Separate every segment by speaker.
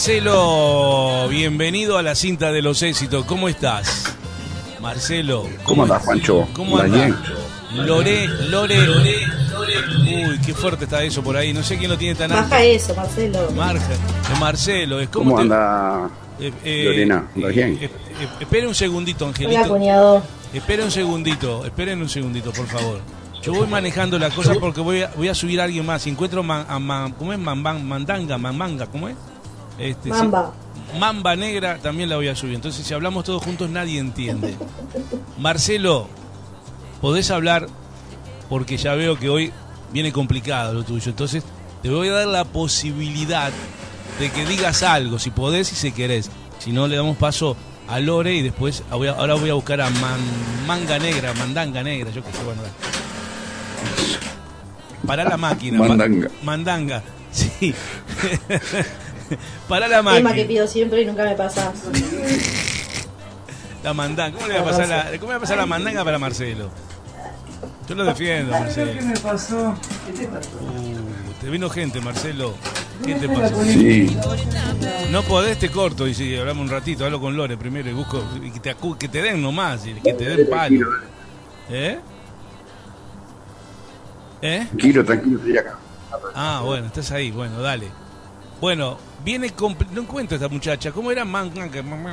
Speaker 1: Marcelo, bienvenido a la cinta de los éxitos. ¿Cómo estás? Marcelo.
Speaker 2: ¿Cómo andás, Juancho?
Speaker 1: ¿Cómo andás? Lore. Uy, qué fuerte está eso por ahí. No sé quién lo tiene tan alto.
Speaker 3: Baja eso, Marcelo.
Speaker 1: Marcelo, es
Speaker 2: ¿Cómo anda Lorena? ¿Bien?
Speaker 1: Espere un segundito, Angelito.
Speaker 3: Hola, cuñado.
Speaker 1: Esperen un segundito, por favor. Yo voy manejando la cosa porque voy a subir a alguien más. Si encuentro ¿cómo es? Mambanga, ¿cómo es?
Speaker 3: Mamba.
Speaker 1: Sí, Mamba negra también la voy a subir. Entonces, si hablamos todos juntos, nadie entiende. Marcelo, podés hablar porque ya veo que hoy viene complicado lo tuyo. Entonces, te voy a dar la posibilidad de que digas algo, si podés y si querés. Si no, le damos paso a Lore y después ahora voy a buscar a Mandanga negra, yo qué sé, bueno. Pará la máquina. Mandanga, sí. Pará la máquina.
Speaker 3: Tema que pido siempre y nunca me pasás.
Speaker 1: La mandanga. ¿Cómo le va a pasar la mandanga para Marcelo? Yo lo defiendo, Marcelo.
Speaker 4: ¿Qué me pasó?
Speaker 1: Te vino gente, Marcelo. ¿Qué te pasó?
Speaker 2: Sí.
Speaker 1: No podés, te corto y si hablamos un ratito, hablo con Lore primero y busco que te den nomás, y que te den palo.
Speaker 2: Tranquilo, estoy acá.
Speaker 1: Ah, bueno, estás ahí, bueno, dale. Bueno, no encuentro a esta muchacha. ¿Cómo era?
Speaker 3: Mamba.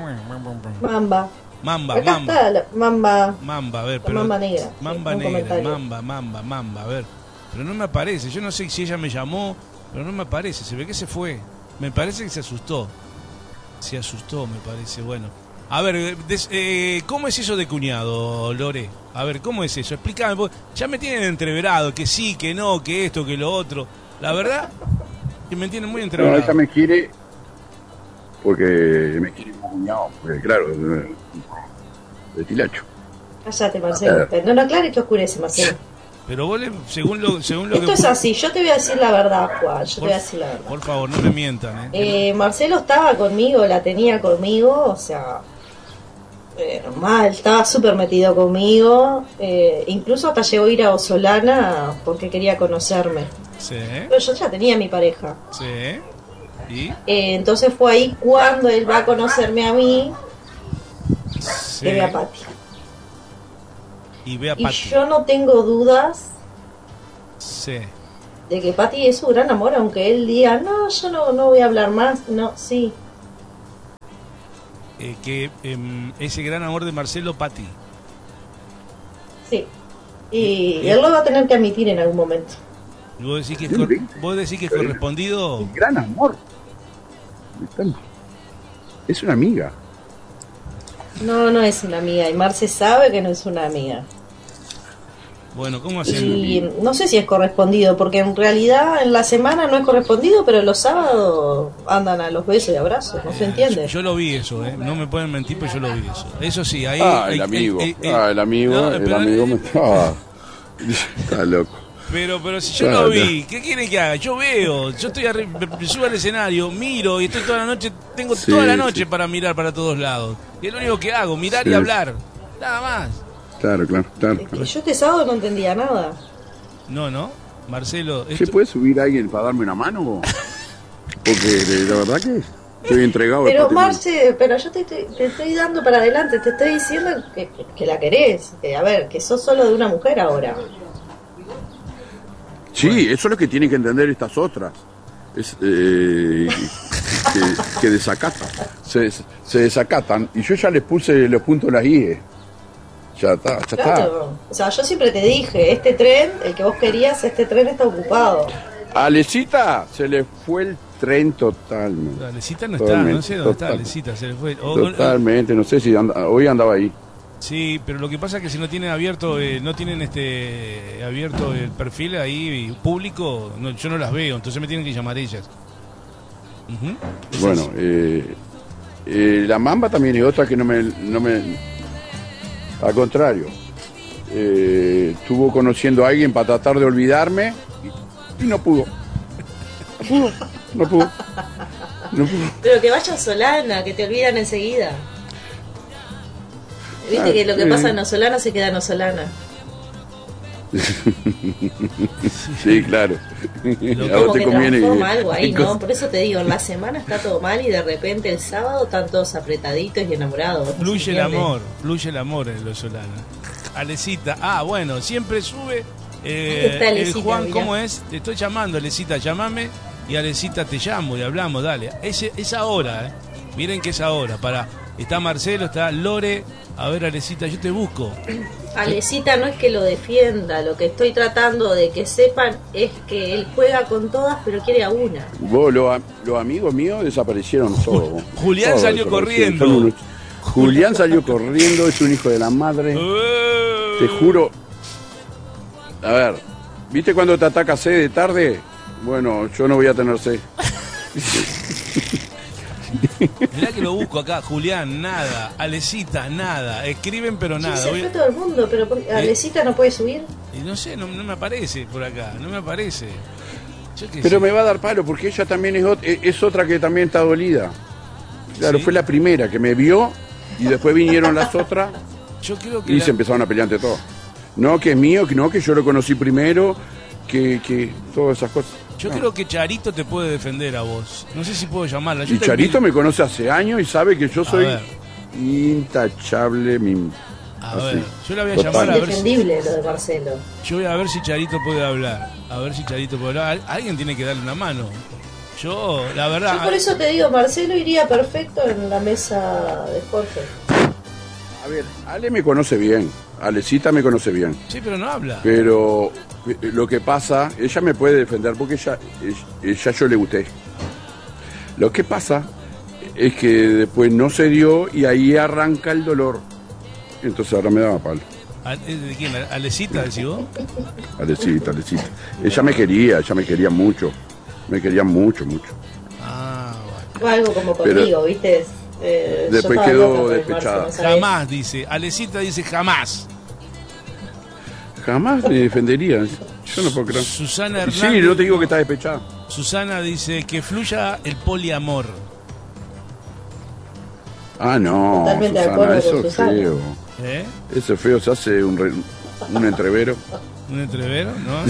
Speaker 1: Mamba.
Speaker 3: Está la Mamba.
Speaker 1: Mamba, a ver, pero
Speaker 3: Mamba negra.
Speaker 1: Mamba
Speaker 3: sí,
Speaker 1: negra, Mamba, a ver. Pero no me aparece, yo no sé si ella me llamó, pero no me aparece, se ve que se fue. Me parece que se asustó. Me parece, bueno. A ver, ¿cómo es eso de cuñado, Lore? A ver, ¿cómo es eso? Explícame, porque ya me tienen entreverado, que sí, que no, que esto, que lo otro. La verdad, que me tienen muy entreverado.
Speaker 2: No, ella me quiere porque me quiere como cuñado, porque claro, de tilacho.
Speaker 3: Cállate, Marcelo. No, no, claro que oscurece, Marcelo.
Speaker 1: Pero vos, según lo
Speaker 3: Esto
Speaker 1: que...
Speaker 3: es así, yo te voy a decir la verdad, Juan. Yo te voy a decir la verdad.
Speaker 1: Por favor, no me mientan,
Speaker 3: Marcelo estaba conmigo, la tenía conmigo, o sea, mal, estaba súper metido conmigo. Incluso hasta llegó a ir a Osolana porque quería conocerme.
Speaker 1: Sí.
Speaker 3: Pero yo ya tenía mi pareja.
Speaker 1: Sí. ¿Y?
Speaker 3: Entonces fue ahí cuando él va a conocerme a mí,
Speaker 1: Sí.
Speaker 3: que ve a Pati.
Speaker 1: Y ve a
Speaker 3: Y
Speaker 1: Pati.
Speaker 3: yo no tengo dudas
Speaker 1: Sí.
Speaker 3: de que Pati es su gran amor, aunque él diga, no, yo no voy a hablar más. No, sí.
Speaker 1: Ese gran amor de Marcelo, Pati.
Speaker 3: Sí. Y él lo va a tener que admitir en algún momento.
Speaker 1: ¿Vos decís que es correspondido?
Speaker 2: El gran amor. Es una amiga.
Speaker 3: No, no es una amiga. Y Marce sabe que no es una amiga.
Speaker 1: Bueno, ¿cómo hacen?
Speaker 3: Y no sé si es correspondido, porque en realidad en la semana no es correspondido, pero los sábados andan a los besos y abrazos, ¿no se entiende?
Speaker 1: Yo lo vi eso, no me pueden mentir, pero yo lo vi eso. Eso sí, ahí...
Speaker 2: El amigo me estaba... Está loco.
Speaker 1: Pero si yo lo vi, ¿qué quieren que haga? Yo veo, yo estoy me subo al escenario, miro y estoy toda la noche, tengo toda la noche para mirar para todos lados. Y es lo único que hago, mirar y hablar, nada más.
Speaker 2: Claro.
Speaker 3: Es que yo este sábado no entendía nada.
Speaker 1: No, Marcelo...
Speaker 2: ¿Se puede subir a alguien para darme una mano? Porque la verdad que estoy entregado.
Speaker 3: Pero Marce, pero yo te estoy dando para adelante, te estoy diciendo que la querés, a ver, que sos solo de una mujer ahora.
Speaker 2: Sí, eso es lo que tienen que entender estas otras. Que desacatan. Se desacatan. Y yo ya les puse los puntos en las IE. Ya está.
Speaker 3: Claro. O sea, yo siempre te dije, este tren, el que vos querías, este tren está ocupado.
Speaker 2: A Alecita se le fue el tren totalmente.
Speaker 1: Alecita no está, no sé dónde está Alecita, se le fue.
Speaker 2: Totalmente, no sé si hoy andaba ahí.
Speaker 1: Sí, pero lo que pasa es que si no tienen abierto, abierto el perfil ahí público, yo no las veo, entonces me tienen que llamar ellas.
Speaker 2: Bueno, la Mamba también es otra que no me al contrario, estuvo conociendo a alguien para tratar de olvidarme y no pudo. No pudo.
Speaker 3: Pero que vaya a Solana, que te olvidan enseguida. Viste que lo que pasa en Solana se queda en Solana.
Speaker 2: Sí, claro. A
Speaker 3: Como
Speaker 2: vos te
Speaker 3: que
Speaker 2: conviene.
Speaker 3: transforma algo ahí, ¿no? Por eso te digo, en la semana está todo mal y de repente el sábado están todos apretaditos y enamorados. ¿No se
Speaker 1: Fluye el
Speaker 3: entiende?
Speaker 1: fluye el amor en los Solana. Alecita, bueno, siempre sube
Speaker 3: Está
Speaker 1: el
Speaker 3: Alecita,
Speaker 1: Juan,
Speaker 3: mirá.
Speaker 1: ¿cómo es? Te estoy llamando, Alecita, llámame y Alecita te llamo y hablamos, dale. Es ahora, miren que es ahora, está Marcelo, está Lore, a ver Alecita, yo te busco.
Speaker 3: Alecita no es que lo defienda, lo que estoy tratando de que sepan es que él juega con todas pero quiere a una.
Speaker 2: Vos, los amigos míos desaparecieron todos. vos.
Speaker 1: Julián
Speaker 2: Todos
Speaker 1: salió
Speaker 2: desaparecieron.
Speaker 1: corriendo.
Speaker 2: Son unos- Julián salió corriendo, es un hijo de la madre. Te juro. A ver, ¿viste cuando te ataca sed de tarde? Bueno, yo no voy a tener sed.
Speaker 1: Mirá que lo busco acá, Julián, nada, Alecita, nada, escriben pero
Speaker 3: Sí,
Speaker 1: nada.
Speaker 3: se fue todo el mundo, pero Alecita no puede subir.
Speaker 1: Y no sé, no me aparece por acá, no me aparece. Yo qué
Speaker 2: Pero
Speaker 1: sé.
Speaker 2: me va a dar palo porque ella también es otra que también está dolida. Claro,
Speaker 1: ¿Sí?
Speaker 2: fue la primera que me vio y después vinieron las otras
Speaker 1: Yo creo que
Speaker 2: y se empezaron a pelear entre todos. No, que es mío, que no, que yo lo conocí primero, que todas esas cosas.
Speaker 1: Yo
Speaker 2: No.
Speaker 1: creo que Charito te puede defender a vos. No sé si puedo llamarla. Yo
Speaker 2: Y
Speaker 1: te
Speaker 2: Charito
Speaker 1: envidio-
Speaker 2: me conoce hace años y sabe que yo soy
Speaker 1: ver.
Speaker 2: intachable.
Speaker 1: A
Speaker 2: así.
Speaker 1: ver, yo la voy a
Speaker 2: Total.
Speaker 1: llamar a ver si,
Speaker 3: Indefendible lo de Marcelo.
Speaker 1: yo voy a ver si Charito puede hablar. A ver si Charito puede hablar. Alguien tiene que darle una mano. Yo, la verdad.
Speaker 3: Yo por eso te digo, Marcelo iría perfecto en la mesa de Jorge.
Speaker 2: A ver, Ale me conoce bien, Alecita me conoce bien,
Speaker 1: Sí, pero no habla.
Speaker 2: pero lo que pasa, ella me puede defender porque ella yo le gusté. Lo que pasa es que después no se dio y ahí arranca el dolor. Entonces ahora me daba palo.
Speaker 1: ¿De quién? ¿Alecita, decís vos?
Speaker 2: Alecita. Ella me quería mucho. Me quería mucho.
Speaker 1: Ah, bueno.
Speaker 3: Fue algo como
Speaker 2: Pero-
Speaker 3: conmigo, ¿viste?
Speaker 2: Después
Speaker 3: yo estaba
Speaker 2: quedó
Speaker 3: loca por el
Speaker 2: despechada.
Speaker 3: Marcelo, ¿sabes?
Speaker 1: Jamás, dice. Alecita dice jamás.
Speaker 2: Jamás me defendería. Yo no puedo creer.
Speaker 1: Susana
Speaker 2: Sí,
Speaker 1: Hernández.
Speaker 2: no te digo que está despechada.
Speaker 1: Susana dice que fluya el poliamor.
Speaker 2: Ah, no,
Speaker 3: Totalmente de
Speaker 2: Susana,
Speaker 3: acuerdo
Speaker 2: eso
Speaker 3: con
Speaker 2: es
Speaker 3: Susana.
Speaker 2: feo.
Speaker 1: ¿Eh?
Speaker 2: Eso es feo, se hace un entrevero.
Speaker 1: ¿Un entrevero? ¿No?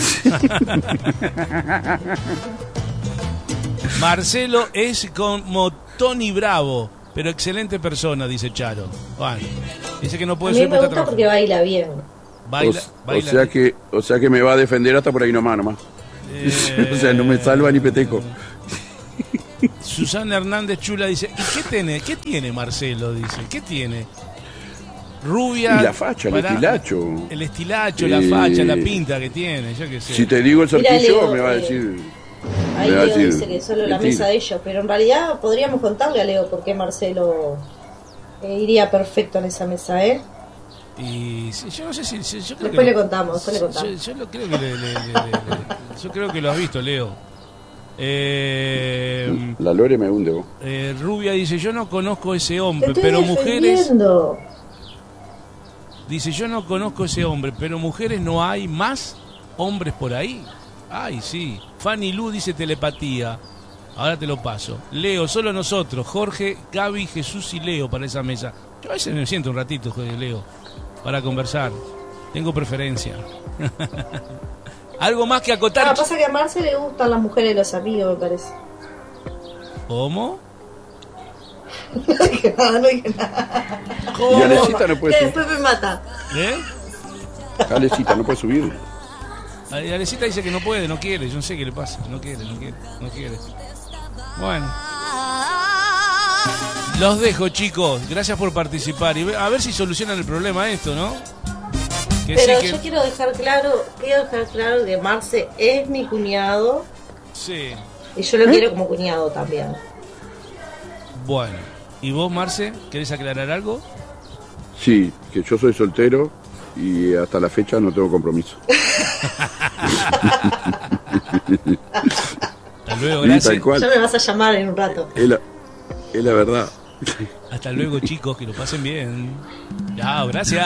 Speaker 1: Marcelo es como Tony Bravo, pero excelente persona, dice Charo. Bueno, dice que no
Speaker 3: A
Speaker 1: puede
Speaker 3: mí
Speaker 1: ser
Speaker 3: me gusta porque baila bien.
Speaker 1: Baila, baila.
Speaker 2: O sea que me va a defender hasta por ahí nomás. O sea, no me salva ni peteco.
Speaker 1: Susana Hernández Chula dice, ¿y qué tiene Marcelo? Dice, ¿qué tiene? Rubia.
Speaker 2: Y la facha, el estilacho.
Speaker 1: El estilacho, la facha, la pinta que tiene, yo qué sé.
Speaker 2: Si te digo el
Speaker 3: Mira,
Speaker 2: sortillo,
Speaker 3: Leo,
Speaker 2: me va a decir.
Speaker 3: Ahí
Speaker 2: me va a
Speaker 3: Leo
Speaker 2: decir,
Speaker 3: dice que solo la
Speaker 2: mentira.
Speaker 3: mesa de ellos, pero en realidad podríamos contarle a Leo por qué Marcelo iría perfecto en esa mesa, ¿eh?
Speaker 1: Y sí, yo no sé si yo creo
Speaker 3: Después
Speaker 1: que
Speaker 3: le contamos, después le contamos.
Speaker 1: Yo lo creo que yo creo que lo has visto, Leo.
Speaker 2: La Lore me hunde vos.
Speaker 1: Rubia dice, yo no conozco ese
Speaker 3: Te
Speaker 1: hombre,
Speaker 3: estoy
Speaker 1: pero mujeres.
Speaker 3: defendiendo.
Speaker 1: Dice, yo no conozco ese hombre, pero mujeres no hay más hombres por ahí. Ay, sí. Fanny Lu dice telepatía. Ahora te lo paso. Leo, solo nosotros. Jorge, Gaby, Jesús y Leo para esa mesa. Yo a veces me siento un ratito, Leo, para conversar. Tengo preferencia. ¿Algo más que acotar?
Speaker 3: Pasa que a Marce le gustan las mujeres de los amigos, me parece.
Speaker 1: ¿Cómo?
Speaker 3: No dije nada, no dije nada.
Speaker 2: Y Alecita no puede
Speaker 3: Que
Speaker 2: subir.
Speaker 3: después me mata.
Speaker 1: ¿Eh?
Speaker 2: Alecita no puede subir.
Speaker 1: Alecita dice que no puede, no quiere. Yo no sé qué le pasa. No quiere. Bueno. Los dejo, chicos. Gracias por participar. Y a ver si solucionan el problema esto, ¿no? Que
Speaker 3: Pero
Speaker 1: sí que...
Speaker 3: yo quiero dejar claro que Marce es mi cuñado
Speaker 1: Sí.
Speaker 3: y yo lo quiero como cuñado también.
Speaker 1: Bueno. ¿Y vos, Marce, querés aclarar algo?
Speaker 2: Sí, que yo soy soltero y hasta la fecha no tengo compromiso.
Speaker 1: Hasta luego,
Speaker 2: Sí,
Speaker 1: gracias.
Speaker 2: tal cual.
Speaker 3: Ya me vas a llamar en un rato.
Speaker 2: Es la verdad.
Speaker 1: Hasta luego, chicos, que lo pasen bien. Chao, gracias.